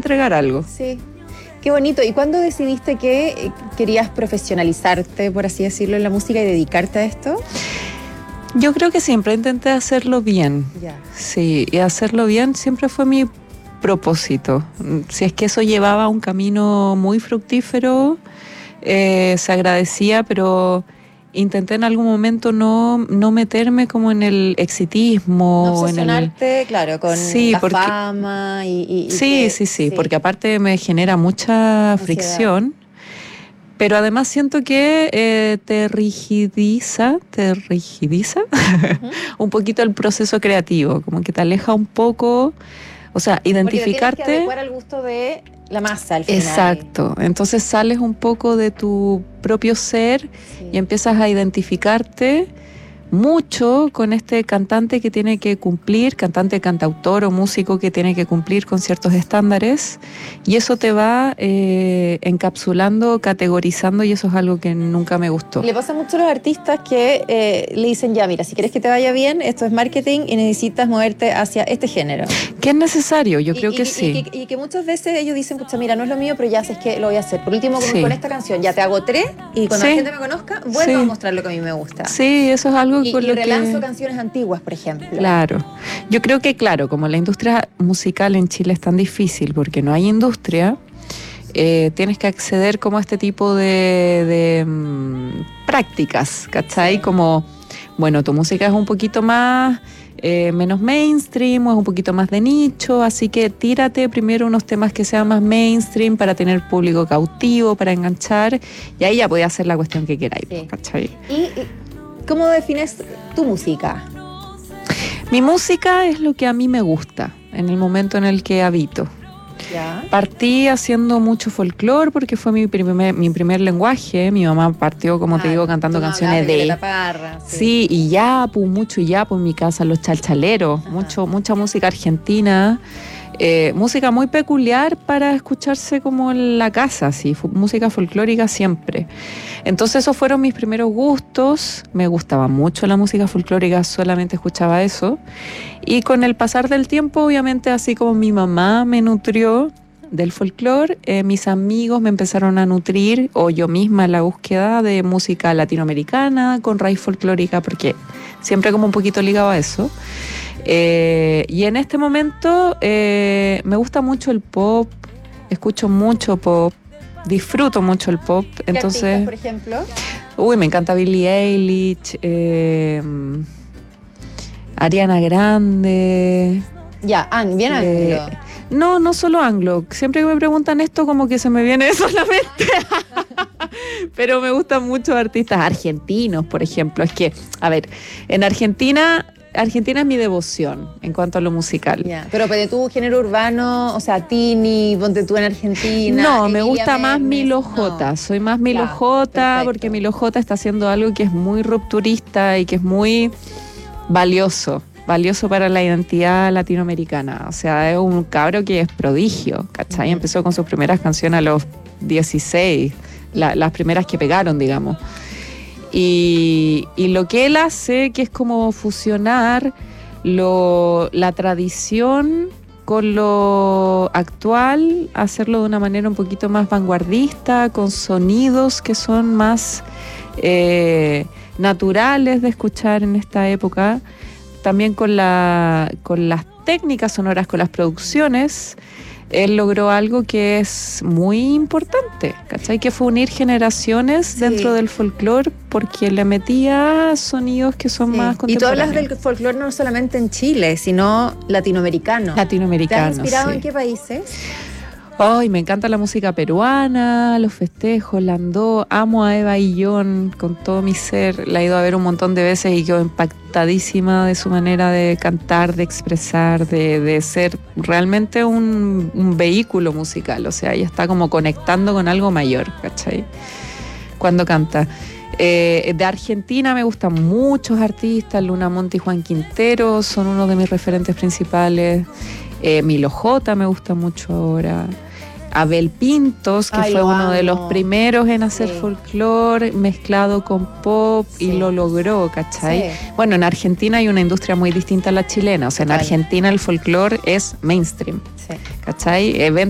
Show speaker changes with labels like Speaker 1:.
Speaker 1: entregar algo.
Speaker 2: Sí. Qué bonito. ¿Y cuándo decidiste que querías profesionalizarte, por así decirlo, en la música y dedicarte a esto?
Speaker 1: Yo creo que siempre intenté hacerlo bien.
Speaker 2: Ya.
Speaker 1: Sí, y hacerlo bien siempre fue mi propósito. Si es que eso llevaba un camino muy fructífero, se agradecía, pero intenté en algún momento no meterme como en el exitismo.
Speaker 2: No obsesionarte, claro, con
Speaker 1: sí,
Speaker 2: la
Speaker 1: porque,
Speaker 2: fama
Speaker 1: sí, porque aparte me genera mucha fricción. Pero además siento que te rigidiza uh-huh. un poquito el proceso creativo, como que te aleja un poco, o sea, identificarte.
Speaker 2: Porque te tienes que adecuar al gusto de la masa al final.
Speaker 1: Exacto, entonces sales un poco de tu propio ser y empiezas a identificarte mucho con este cantante que tiene que cumplir, cantante, cantautor o músico que tiene que cumplir con ciertos estándares, y eso te va encapsulando, categorizando, y eso es algo que nunca me gustó.
Speaker 2: Le pasa mucho a los artistas que le dicen, ya, mira, si quieres que te vaya bien, esto es marketing y necesitas moverte hacia este género.
Speaker 1: Que es necesario, yo creo que sí.
Speaker 2: Y que muchas veces ellos dicen, pucha, mira, no es lo mío, pero ya sé que lo voy a hacer. Por último, con esta canción, ya te hago 3 y cuando la gente me conozca, vuelvo a mostrar lo que a mí me gusta.
Speaker 1: Sí, eso es algo
Speaker 2: y relanzo canciones antiguas, por ejemplo.
Speaker 1: Claro. Yo creo que, como la industria musical en Chile es tan difícil porque no hay industria, tienes que acceder como a este tipo de prácticas, ¿cachai? Como, bueno, tu música es un poquito más, menos mainstream, o es un poquito más de nicho, así que tírate primero unos temas que sean más mainstream para tener público cautivo, para enganchar, y ahí ya podés hacer la cuestión que queráis, ¿cachai?
Speaker 2: ¿Y cómo defines tu música?
Speaker 1: Mi música es lo que a mí me gusta en el momento en el que habito.
Speaker 2: ¿Ya?
Speaker 1: Partí haciendo mucho folclore porque fue mi primer lenguaje. Mi mamá partió, como te digo, cantando canciones de
Speaker 2: Parra,
Speaker 1: sí, y yapu, mucho yapu en mi casa, los chalchaleros, mucha música argentina. Música muy peculiar para escucharse como en la casa, sí, música folclórica siempre. Entonces esos fueron mis primeros gustos, me gustaba mucho la música folclórica, solamente escuchaba eso. Y con el pasar del tiempo, obviamente, así como mi mamá me nutrió del folclore, mis amigos me empezaron a nutrir, o yo misma en la búsqueda de música latinoamericana con raíz folclórica, porque siempre como un poquito ligado a eso. Y en este momento me gusta mucho el pop, escucho mucho pop, disfruto mucho el pop. Entonces,
Speaker 2: ¿qué artistas, por ejemplo?
Speaker 1: Me encanta Billie Eilish, Ariana Grande.
Speaker 2: Ya, bien anglo.
Speaker 1: No solo anglo. Siempre que me preguntan esto, como que se me viene eso a la mente. Pero me gustan muchos artistas argentinos, por ejemplo. Es que, a ver, en Argentina es mi devoción en cuanto a lo musical.
Speaker 2: Yeah. Pero tú, género urbano, o sea, Tini, ponte tú en Argentina.
Speaker 1: No, me gusta más Milo J. Soy más Milo J, porque Milo J está haciendo algo que es muy rupturista y que es muy valioso para la identidad latinoamericana. O sea, es un cabro que es prodigio, ¿cachai? Uh-huh. Empezó con sus primeras canciones a los 16, las primeras que pegaron, digamos. Y lo que él hace, que es como fusionar la tradición con lo actual, hacerlo de una manera un poquito más vanguardista, con sonidos que son más naturales de escuchar en esta época, también con las técnicas sonoras, con las producciones. Él logró algo que es muy importante, ¿cachai? Que fue unir generaciones dentro del folclore, porque le metía sonidos que son más contemporáneos.
Speaker 2: Y tú hablas del folclore no solamente en Chile, sino latinoamericano. ¿Te has inspirado en qué países?
Speaker 1: Ay, me encanta la música peruana, los festejos, la andó, amo a Eva Illón con todo mi ser, la he ido a ver un montón de veces y quedo impactadísima de su manera de cantar, de expresar, de ser realmente un vehículo musical, o sea, ella está como conectando con algo mayor, ¿cachai? Cuando canta. De Argentina me gustan muchos artistas, Luna Monte y Juan Quintero son uno de mis referentes principales. Milo J me gusta mucho ahora. Abel Pintos, que fue uno de los primeros en hacer folclore mezclado con pop y lo logró, ¿cachai? Sí. Bueno, en Argentina hay una industria muy distinta a la chilena, o sea, en Argentina el folclore es mainstream, ¿cachai?